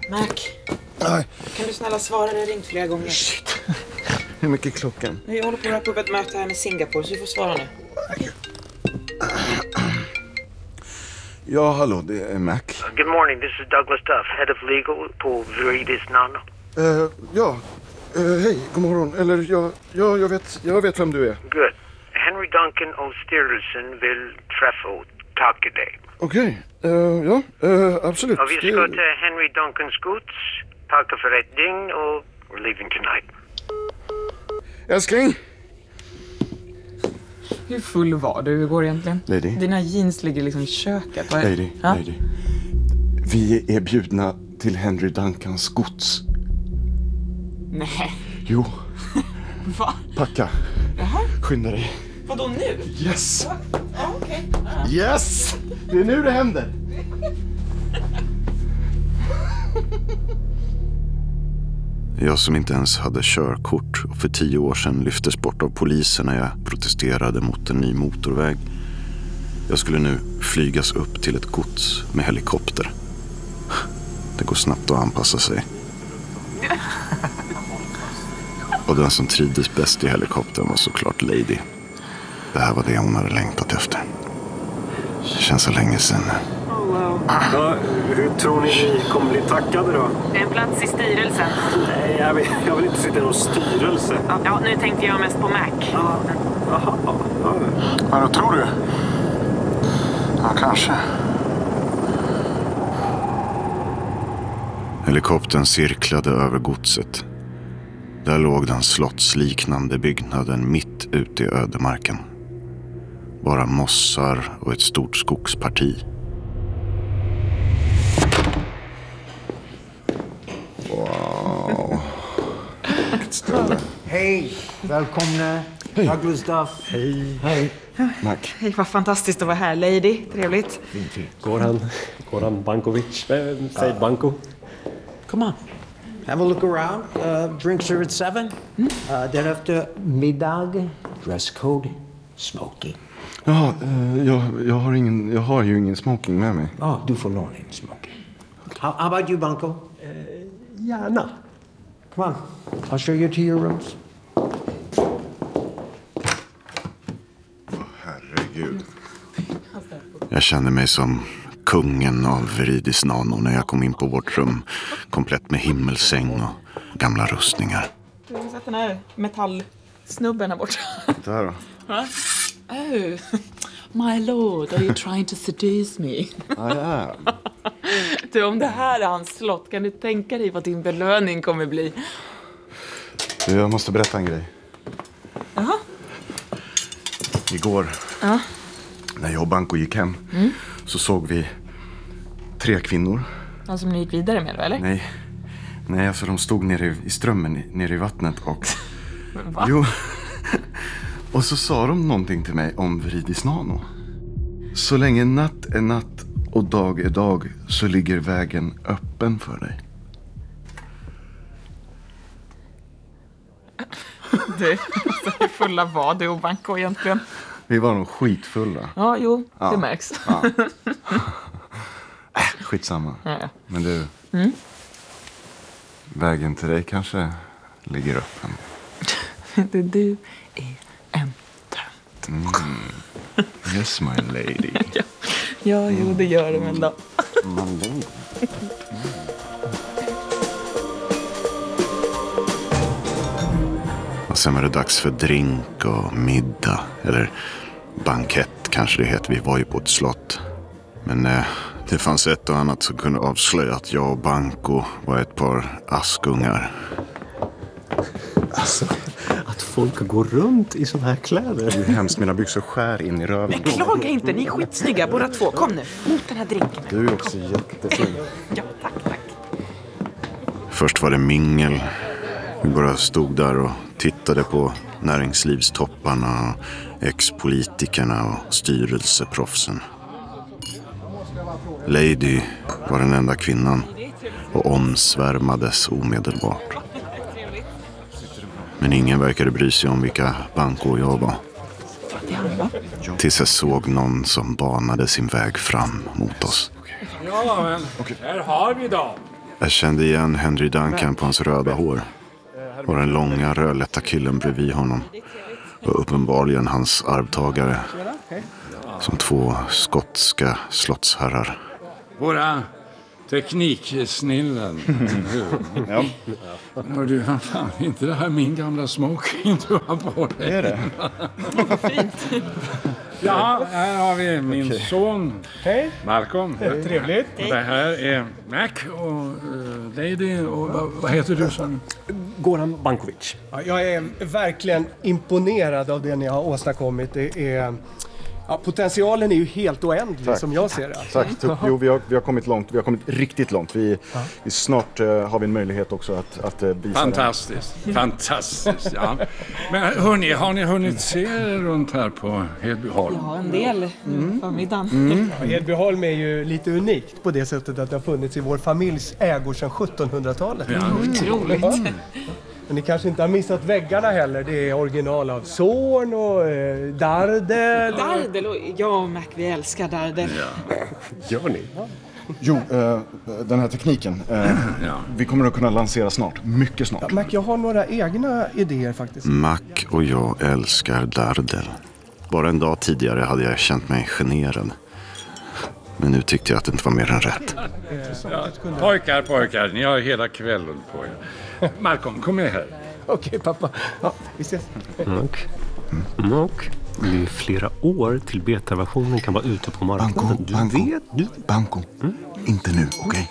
Mac. Nej. Kan du snälla svara? Det har ringt flera gånger. Shit. Hur mycket är klockan? Jag håller på att wrappa upp ett möte här med Singapore, så du får svara nu. Ja, hallå, det är Mac. Good morning, this is Douglas Duff, head of legal på Viridis Nano. Hej, god morgon. Eller, jag vet vem du är. Good. Henry Duncan och styrelsen vill träffa och tacka dig. Okej, absolut. Och vi ska till Henry Duncans gods, packa för ett dygn och we're leaving tonight. Älskling! Hur full var du igår egentligen? Lady. Dina jeans ligger liksom i köket. Lady. Vi är bjudna till Henry Duncans gods. Nej. Jo. Va? Packa. Jaha. Skynda dig. Vadå nu? Yes! Ja, okej. Yes! Det är nu det händer. Jag som inte ens hade körkort och för 10 år sedan lyftes bort av polisen när jag protesterade mot en ny motorväg. Jag skulle nu flygas upp till ett gods med helikopter. Det går snabbt att anpassa sig. Och den som trivdes bäst i helikoptern var såklart Lady. Det här var det hon hade längtat efter. Det känns så länge sedan. Ja, hur tror ni kommer bli tackade då? En plats i styrelsen. Nej, jag vill inte sitta i någon styrelse. Ja, nu tänkte jag mest på Mac. Jaha. Ja, då tror du? Ja, kanske. Helikoptern cirklade över godset. Där låg den slottsliknande byggnaden mitt ute i ödemarken. Bara mossar och ett stort skogsparti. Wow. Hej, välkomna. Douglas Duff. Hej. Mac. Hej, vad fantastiskt att vara här, Lady. Trevligt. Goran Bankovic. Säg Banko. Come on. Have a look around. Drinks are at 7. Därefter middag. Dress code. Smoking. Ja, jag har ju ingen smoking med mig. Du får låna in smoking. How about you, Banko? Gärna. Come on. I'll show you to your rooms. Herregud. Jag kände mig som kungen av Viridis Nano när jag kom in på vårt rum. Komplett med himmelsäng och gamla rustningar. Du har sett den här metallsnubben här borta. Det här då? Va? Oh, my lord, are you trying to seduce me? Ja. Du, om det här är hans slott, kan du tänka dig vad din belöning kommer bli? Jag måste berätta en grej. Jaha. Igår, när jag och Banko gick hem, så såg vi 3 kvinnor. Han som ni gick vidare med, eller? Nej, alltså de stod nere i strömmen, nere i vattnet och... Va? Jo. Och så sa de någonting till mig om Viridis Nano. Så länge natt är natt och dag är dag så ligger vägen öppen för dig. Du, så fulla var du och Banko egentligen? Vi var nog skitfulla. Ja, jo, det märks. Ja. Skitsamma. Ja. Men du, vägen till dig kanske ligger öppen. Du är en tönt. Yes, my lady. Ja, jo, det gör det väl då. Och sen var det dags för drink och middag. Eller bankett kanske det heter. Vi var ju på ett slott. Men det fanns ett och annat som kunde avslöja att jag och Banko var ett par askungar. Alltså, att folk går runt i såna här kläder. Det är hemskt, mina byxor skär in i röven. Men klaga inte, ni är skitsnygga båda två. Kom nu, mot den här drinken. Du är också jättefin. Ja, tack. Först var det mingel. Vi bara stod där och tittade på näringslivstopparna, ex-politikerna och styrelseproffsen. Lady var den enda kvinnan och omsvärmades omedelbart. Men ingen verkade bry sig om vilka Banko och jag var. Tills jag såg någon som banade sin väg fram mot oss. Ja, men här har vi då. Jag kände igen Henry Duncan på hans röda hår. Och den långa rödlätta killen bredvid honom var uppenbarligen hans arvtagare. Som 2 skotska slottsherrar. Våra tekniksnillen. Ja. Hör du, fan, inte det här min gamla smoking du har på dig? Det är det. Ja, här har vi min son. Hej. Malcolm. Trevligt. Och det här är Mac och Lady och vad heter du som? Goran Bankovic. Ja, jag är verkligen imponerad av det ni har åstadkommit. Det är... Ja, potentialen är ju helt oändlig som jag ser det. Tack. Jo, vi har kommit långt. Vi har kommit riktigt långt. Vi snart har vi en möjlighet också att visa Fantastiskt. Fantastiskt, ja. Men hörni, har ni hunnit se er runt här på Hedbyholm? Ja, en del förmiddagen. Ja, Hedbyholm är ju lite unikt på det sättet att det har funnits i vår familjs ägor sedan 1700-talet. Ja. Otroligt. Men ni kanske inte har missat väggarna heller. Det är original av Zorn och Dardel. Dardel och jag och Mac, vi älskar Dardel. Gör ni? Jo, den här tekniken. Vi kommer att kunna lansera snart. Mycket snart. Ja, Mac, jag har några egna idéer faktiskt. Mac och jag älskar Dardel. Bara en dag tidigare hade jag känt mig generad. Men nu tyckte jag att det inte var mer än rätt. Ja, pojkar, ni har hela kvällen på er. Malcolm, kom med här. Okej, pappa. Ja, vi ses. Och det är flera år till betaversionen kan vara ute på marknaden. Banco. Inte nu, okej?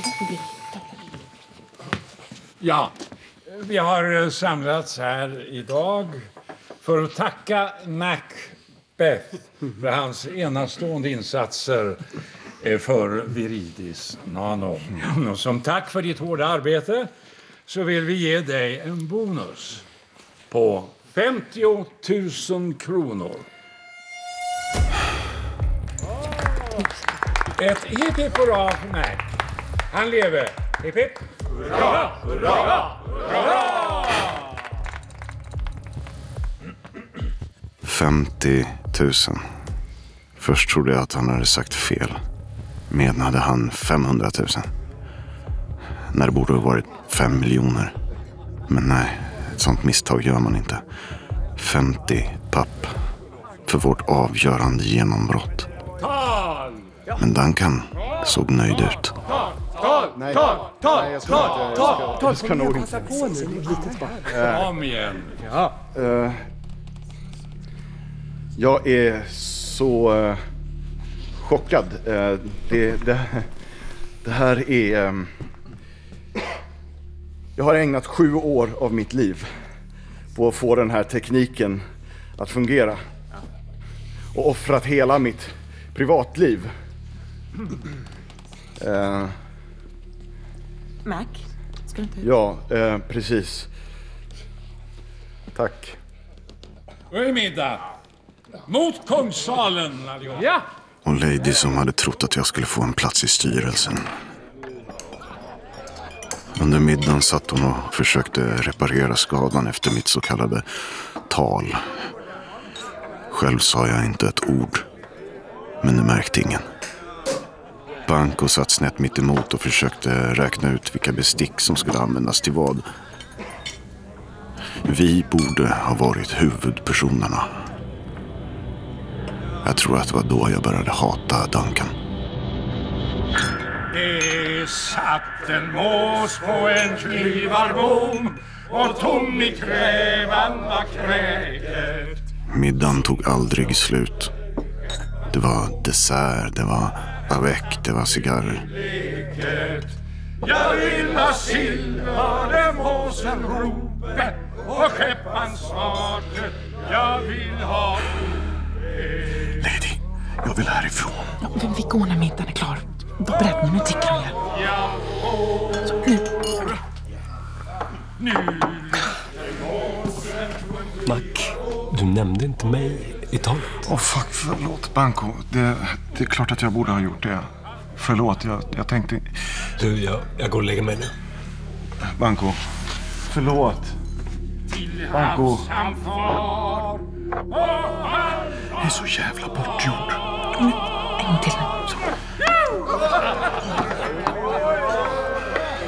Ja, vi har samlats här idag för att tacka Macbeth för hans enastående insatser för Viridis Nano. Och som tack för ditt hårda arbete så vill vi ge dig en bonus på 50 000 kronor. Ett hipp hipp hurra för Mac. Han lever. Hipp hipp. Hurra, hurra, hurra! 50 000. Först trodde jag att han hade sagt fel. Menade han 500 000. När det borde ha varit 5 miljoner. Men nej, ett sånt misstag gör man inte. 50 papp. För vårt avgörande genombrott. Men Duncan såg nöjd ut. Jag ska nog inte. Kom igen. Jag är så chockad. Det här är... Jag har ägnat 7 år av mitt liv på att få den här tekniken att fungera. Och offrat hela mitt privatliv. Mac, ska du inte... Ja, precis. Tack. Och i middag. Mot Kungssalen, allihop. Ja! Och Lady som hade trott att jag skulle få en plats i styrelsen. Under middagen satt hon och försökte reparera skadan efter mitt så kallade tal. Själv sa jag inte ett ord. Men det märkte ingen. Banco satt snett mitt emot och försökte räkna ut vilka bestick som skulle användas till vad. Vi borde ha varit huvudpersonerna. Jag tror att det var då jag började hata Duncan. Det satt en mås på en klivarbom och tom i krävan var kräket. Middagen tog aldrig slut. Det var dessert, det var avec, det var cigarrer. Jag vill ha silver, måsen rope och skeppan svartet. Jag vill ha... Lady, jag vill härifrån. Ja, vi går när middagen är klar. Var beredd nu tickar han igen. Så, nu. Mac, du nämnde inte mig i talet. Förlåt, Banco. Det är klart att jag borde ha gjort det. Förlåt, jag tänkte... Du, jag går och lägger mig nu. Banco. Förlåt. Banco. Jag är så jävla bortgjord. En gång till. Så.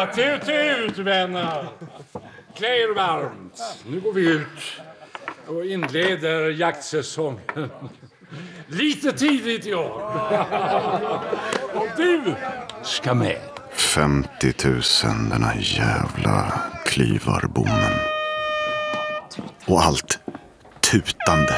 Ja, ut vänner. Klä er varmt. Nu går vi ut och inleder jaktsäsongen. Lite tidigt i år. Och du ska med. 50 000, den här jävla klyvarbommen. Och allt tutande.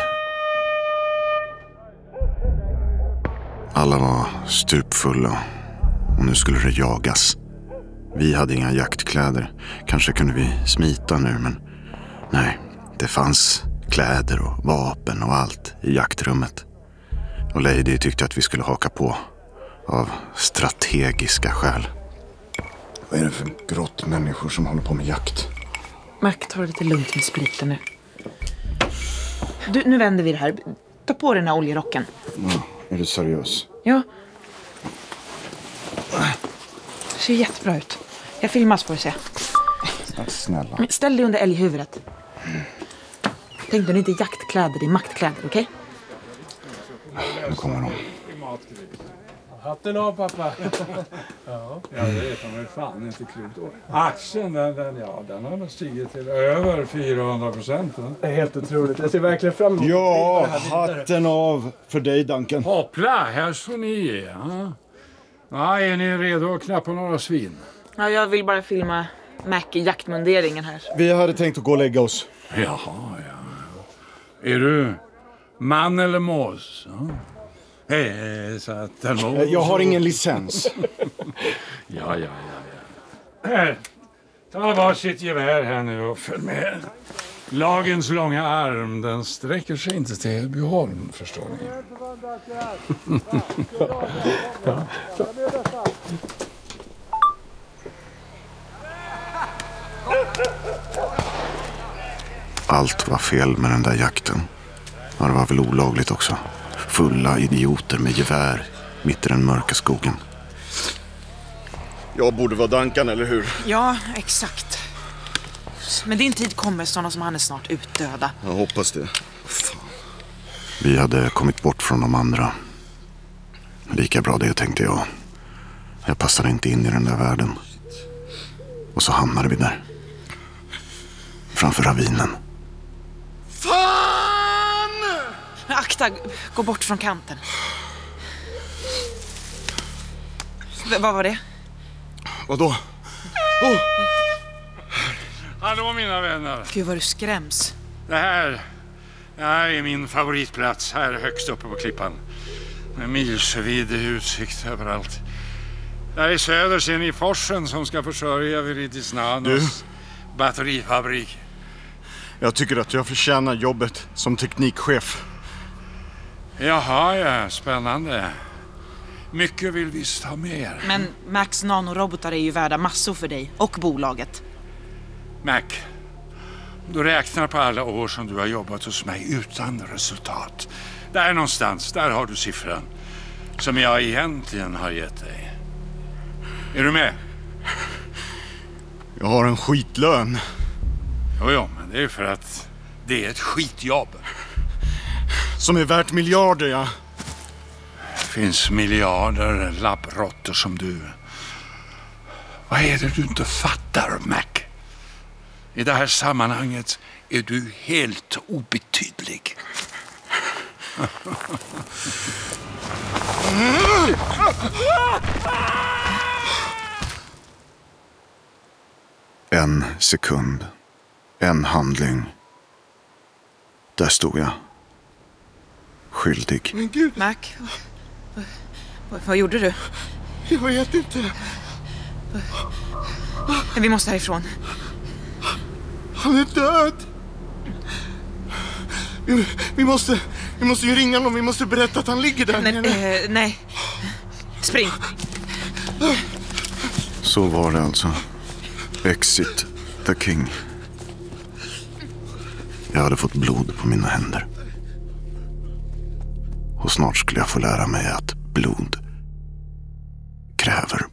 Alla var stupfulla och nu skulle det jagas. Vi hade inga jaktkläder. Kanske kunde vi smita nu, men nej, det fanns kläder och vapen och allt i jaktrummet. Och Lady tyckte att vi skulle haka på av strategiska skäl. Vad är det för grottmänniskor som håller på med jakt? Mac, ta det lite lugnt med spriten nu. Du, nu vänder vi det här. Ta på den här oljerocken. Ja, är du seriös? Ja. Det ser jättebra ut. Jag filmas får du se. Snälla. Ställ dig under älghuvudet. Tänk, det är inte jaktkläder, det är maktkläder, okej? Nu kommer de. Hatten av, pappa. Ja, det är man fan inte klokt. Aktien, den har stigit till över 400%. Det är helt otroligt. Jag ser verkligen fram emot Ja, hatten av för dig, Duncan. Hoppla, här står ni. Ja. Ja, är ni redo att knappa några svin? Ja, jag vill bara filma Mac i jaktmunderingen här. Vi hade tänkt att gå och lägga oss. Jaha, ja. Är du man eller mås? Ja. Så att Jag har ingen licens. Ja. Här, ta varsitt gevär här nu och följ med. Lagens långa arm, den sträcker sig inte till Elbyholm, förstår ni. Allt var fel med den där jakten. Ja, det var väl olagligt också. Fulla idioter med gevär mitt i den mörka skogen. Jag borde vara Duncan, eller hur? Ja, exakt. Men din tid kommer, sådana som han är snart utdöda. Jag hoppas det. Fan. Vi hade kommit bort från de andra. Lika bra det, tänkte jag. Jag passade inte in i den där världen. Och så hamnade vi där. Framför ravinen. Fan! Akta, gå bort från kanten. Vad var det? Vadå? Hallå mina vänner. Gud vad du skräms. Det här är min favoritplats, här högst uppe på klippan. Med milsvid utsikt överallt. Där i söder ser ni forsen som ska försörja Viridis Nanos batterifabrik. Jag tycker att jag förtjänar jobbet som teknikchef. Jaha, ja, spännande. Mycket vill visst ha mer. Men Macs nanorobotar är ju värda massor för dig och bolaget. Mac, du räknar på alla år som du har jobbat hos mig utan resultat. Där någonstans, där har du siffran som jag egentligen har gett dig. Är du med? Jag har en skitlön. Jo, men det är för att det är ett skitjobb. Som är värt miljarder, ja. Det finns miljarder labbrotter som du. Vad är det du inte fattar, Mac? I det här sammanhanget är du helt obetydlig. En sekund. En handling. Där stod jag. Skyldig. Men gud. Mac, vad gjorde du? Jag vet inte. Men vi måste härifrån. Han är död. Vi måste ju ringa honom. Vi måste berätta att han ligger där nere. Nej. Spring. Så var det alltså. Exit the King. Jag hade fått blod på mina händer. Och snart skulle jag få lära mig att blod kräver